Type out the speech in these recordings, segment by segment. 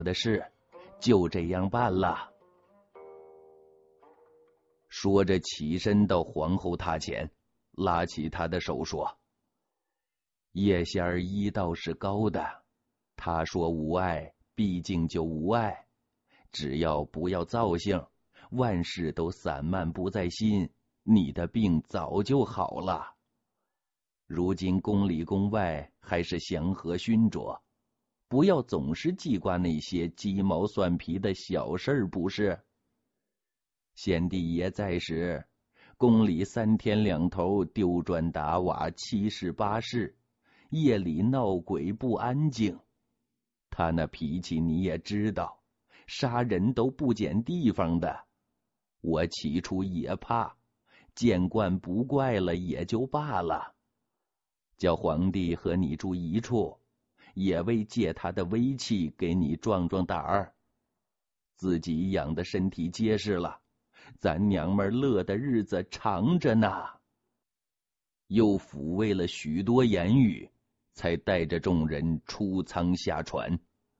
的事，就这样办了。说着起身到皇后榻前，拉起她的手说：叶仙儿医道是高的，他说无碍，毕竟就无碍，只要不要躁性，万事都散漫不在心，你的病早就好了。如今宫里宫外还是祥和熏灼，不要总是记挂那些鸡毛蒜皮的小事，不是？先帝爷在时，宫里3天2头丢砖打瓦，七事八事，夜里闹鬼不安静。他那脾气你也知道，杀人都不捡地方的。我起初也怕，见惯不怪了也就罢了。叫皇帝和你住一处，也为借他的威气给你壮壮胆儿。自己养的身体结实了，咱娘们乐的日子长着呢。又抚慰了许多言语，才带着众人出舱下船。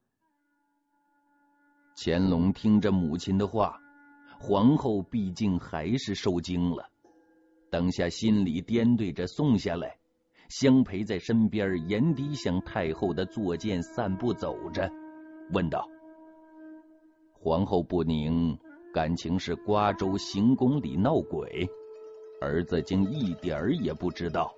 乾隆听着母亲的话，皇后毕竟还是受惊了，当下心里掂对着送下来，相陪在身边，眼底向太后的坐剑散步走着，问道：皇后不宁，感情是瓜州行宫里闹鬼，儿子竟一点儿也不知道。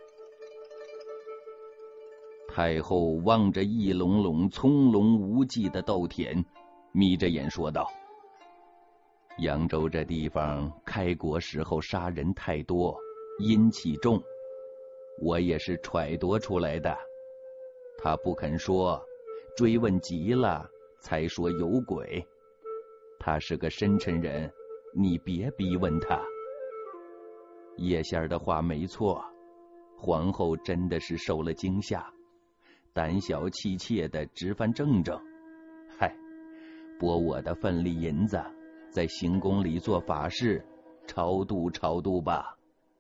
太后望着一垄垄葱茏无际的稻田，眯着眼说道：扬州这地方开国时候杀人太多，阴气重，我也是揣度出来的。他不肯说，追问急了才说有鬼。他是个深沉人，你别逼问他。叶仙儿的话没错，皇后真的是受了惊吓，胆小气怯的直翻正正。嗨，拨我的份力银子，在行宫里做法事，超度超度吧。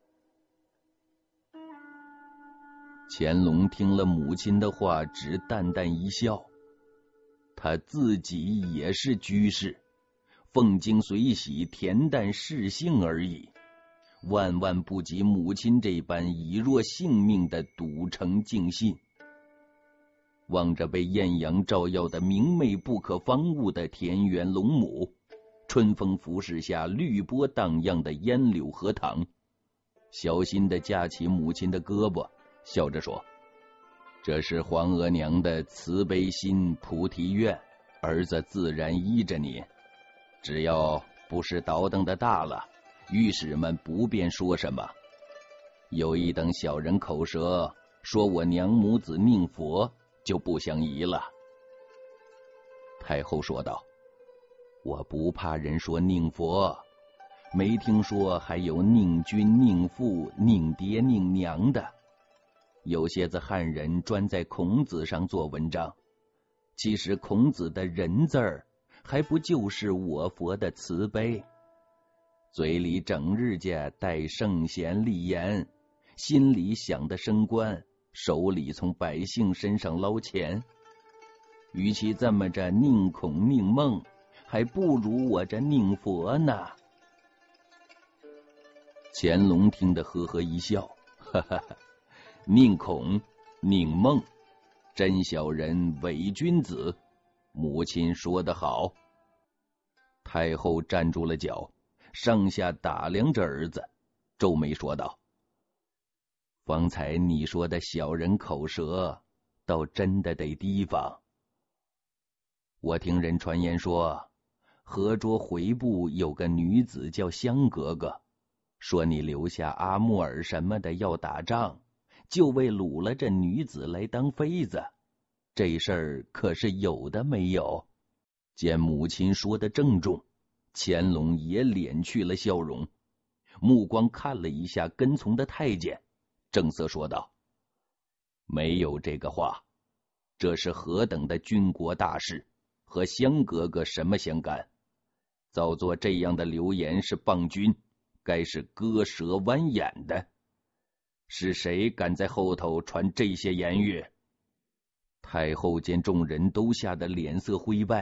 乾隆听了母亲的话，只淡淡一笑。他自己也是居士，奉经随喜，恬淡适性而已，万万不及母亲这般以若性命的笃诚敬信。望着被艳阳照耀的明媚不可方物的田园龙母，春风拂拭下绿波荡漾的烟柳荷塘，小心地架起母亲的胳膊，笑着说：这是皇额娘的慈悲心菩提愿，儿子自然依着你，只要不是倒腾的大了，御史们不便说什么。有一等小人口舌，说我娘母子宁佛，就不相宜了。太后说道：我不怕人说宁佛，没听说还有宁君宁父宁爹宁娘的。有些子汉人专在孔子上做文章，其实孔子的人字儿还不就是我佛的慈悲？嘴里整日家带圣贤立言，心里想的升官，手里从百姓身上捞钱。与其这么着宁孔宁孟，还不如我这宁佛呢。乾隆听得呵呵一笑，哈哈哈，宁孔宁孟，真小人伪君子，母亲说得好。太后站住了脚，上下打量着儿子，皱眉说道：方才你说的小人口舌，倒真的得提防。我听人传言说，河涿回部有个女子叫香格格，说你留下阿木尔什么的要打仗，就为掳了这女子来当妃子，这事儿可是有的没有？见母亲说的郑重，乾隆也敛去了笑容，目光看了一下跟从的太监，正色说道：没有这个话，这是何等的军国大事，和香格格什么相干？造作这样的流言是谤君，该是割舌剜眼的。是谁敢在后头传这些言语？ 太后见众人都吓得脸色灰败，